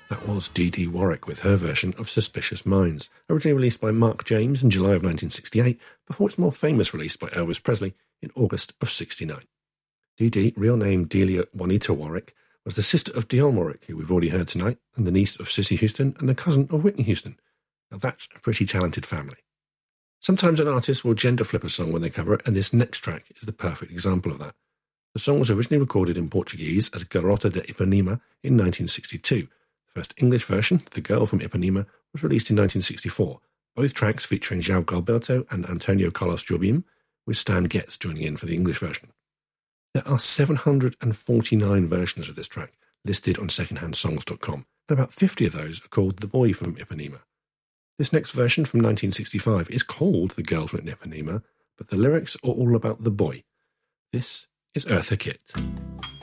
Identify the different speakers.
Speaker 1: That was Dee Dee Warwick with her version of Suspicious Minds, originally released by Mark James in July of 1968, before its more famous release by Elvis Presley in August of '69. Dee Dee, real name Delia Juanita Warwick, was the sister of Dionne Warwick, who we've already heard tonight, and the niece of Cissy Houston and the cousin of Whitney Houston. Now that's a pretty talented family. Sometimes an artist will gender flip a song when they cover it, and this next track is the perfect example of that. The song was originally recorded in Portuguese as Garota de Ipanema in 1962. The first English version, The Girl from Ipanema, was released in 1964, both tracks featuring João Gilberto and Antonio Carlos Jobim, with Stan Getz joining in for the English version. There are 749 versions of this track listed on secondhandsongs.com, and about 50 of those are called The Boy from Ipanema. This next version from 1965 is called The Girl from Ipanema, but the lyrics are all about the boy. This is Eartha Kitt.